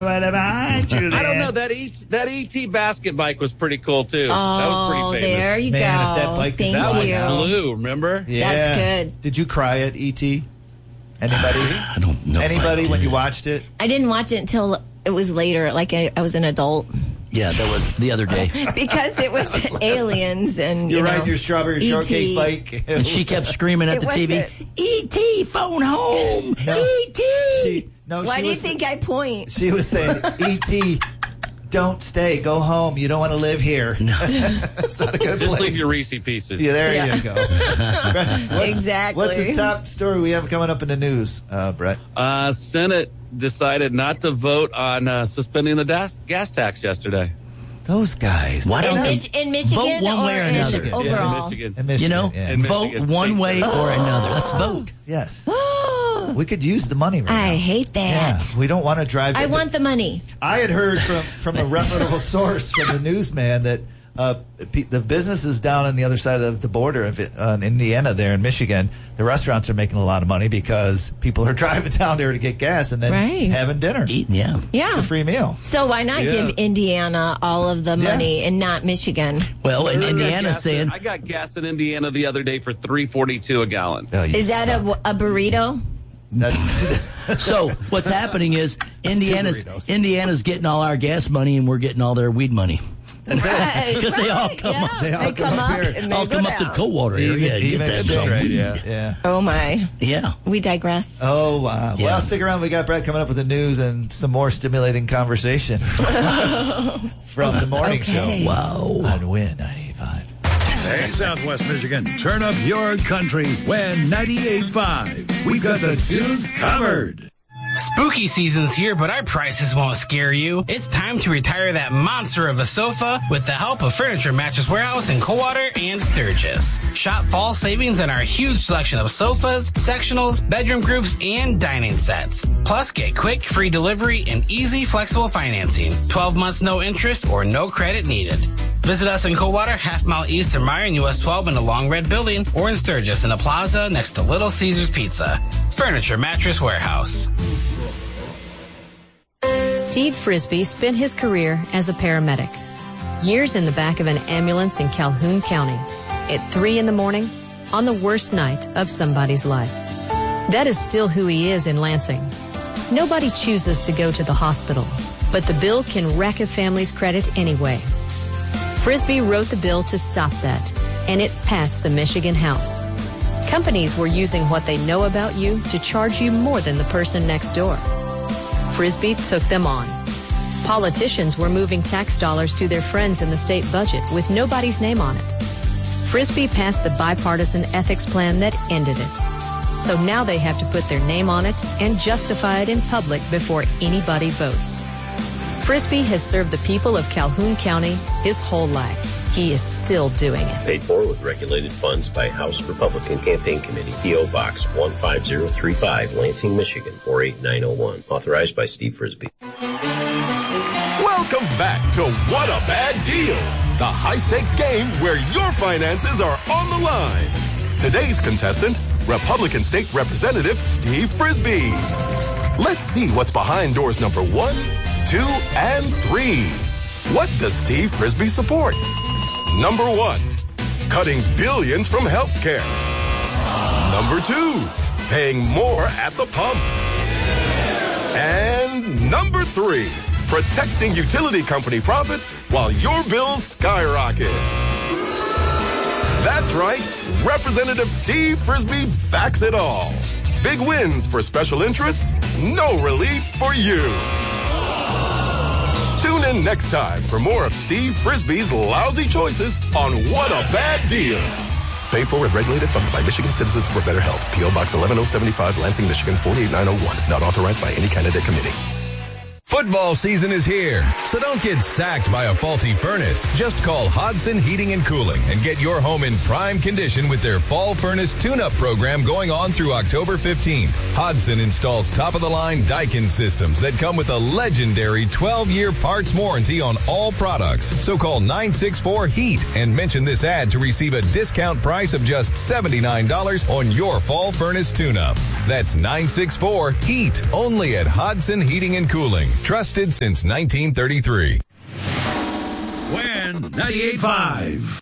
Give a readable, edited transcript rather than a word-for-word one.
What about you, I don't know. That ET basket bike was pretty cool, too. Oh, that was pretty famous. There you Man, go. if that bike Thank That you. was blue, remember? Yeah. That's good. Did you cry at E.T.? Anybody? I don't know. Anybody when you watched it? I didn't watch it until it was later, like I was an adult. Yeah, that was the other day. Because it was aliens and, You're you know, riding your strawberry shortcake bike. And she kept screaming at the It TV, wasn't. E.T., phone home! No. E.T.! Why do you think I point? She was saying, E.T., don't stay. Go home. You don't want to live here. No. It's not a good Just place. leave your Reese Pieces. Yeah, there Yeah. you go. Exactly. What's the top story we have coming up in the news, Brett? Senate decided not to vote on suspending the gas tax yesterday. Those guys. Why don't they In Michigan vote one way or or in another? Michigan. overall? Michigan. In Michigan, You know, yeah. In vote Michigan one State way Senate. or another. Let's vote. Yes. We could use the money right now. I hate that. Yeah, we don't want to drive. I want the money. I had heard from a reputable source, from the newsman, that the businesses down on the other side of the border in Indiana, there in Michigan, the restaurants are making a lot of money because people are driving down there to get gas and then Right. having dinner. Eating, yeah. Yeah. It's a free meal. So why not Yeah. give Indiana all of the money and not Michigan? Well, and I got Indiana's gas saying, I got gas in Indiana the other day for $3.42 a gallon. Oh, you Is that suck. a burrito? That's so what's happening is two burritos. Indiana's getting all our gas money and we're getting all their weed money. Right, Because they all right, come yeah. up. They all come up here. and they I'll go come up to down. Coldwater area and get Even that exchange, some weed. yeah. Oh my. Yeah. We digress. Oh, wow. Yeah. Well, stick around. We got Brett coming up with the news and some more stimulating conversation from the morning Okay. show. Wow. On Win 95. Hey, Southwest Michigan, turn up your country when 98.5. We've got the tunes covered. Spooky season's here, but our prices won't scare you. It's time to retire that monster of a sofa with the help of Furniture Mattress Warehouse in Coldwater and Sturgis. Shop fall savings on our huge selection of sofas, sectionals, bedroom groups, and dining sets. Plus, get quick, free delivery and easy, flexible financing. 12 months, no interest or no credit needed. Visit us in Coldwater, half mile east of Meyer and US 12 in the Long Red Building, or in Sturgis in the plaza next to Little Caesars Pizza. Furniture Mattress Warehouse. Steve Frisbee spent his career as a paramedic. Years in the back of an ambulance in Calhoun County at 3 a.m. on the worst night of somebody's life. That is still who he is in Lansing. Nobody chooses to go to the hospital, but the bill can wreck a family's credit anyway. Frisbee wrote the bill to stop that, and it passed the Michigan House. Companies were using what they know about you to charge you more than the person next door. Frisbee took them on. Politicians were moving tax dollars to their friends in the state budget with nobody's name on it. Frisbee passed the bipartisan ethics plan that ended it. So now they have to put their name on it and justify it in public before anybody votes. Frisbee has served the people of Calhoun County his whole life. He is still doing it. Paid for with regulated funds by House Republican Campaign Committee, P.O. Box 15035, Lansing, Michigan, 48901. Authorized by Steve Frisbee. Welcome back to What a Bad Deal, the high-stakes game where your finances are on the line. Today's contestant, Republican State Representative Steve Frisbee. Let's see what's behind doors number 1, 2, and 3. What does Steve Frisbee support? Number 1, cutting billions from healthcare. Number 2, paying more at the pump. And number 3, protecting utility company profits while your bills skyrocket. That's right, Representative Steve Frisbee backs it all. Big wins for special interests, no relief for you. Tune in next time for more of Steve Frisbee's lousy choices on What a Bad Deal. Paid for with regulated funds by Michigan Citizens for Better Health. P.O. Box 11075, Lansing, Michigan 48901. Not authorized by any candidate committee. Football season is here, so don't get sacked by a faulty furnace. Just call Hodson Heating and Cooling and get your home in prime condition with their Fall Furnace Tune-Up program going on through October 15th. Hodson installs top-of-the-line Daikin systems that come with a legendary 12-year parts warranty on all products. So call 964-HEAT and mention this ad to receive a discount price of just $79 on your Fall Furnace Tune-Up. That's 964-HEAT, only at Hodson Heating and Cooling. Trusted since 1933. When 98.5.